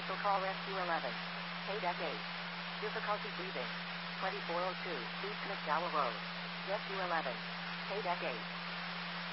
Special call Rescue 11. KDEC 8. Difficulty breathing. 2402 East McDowell Road. Rescue 11. KDEC 8.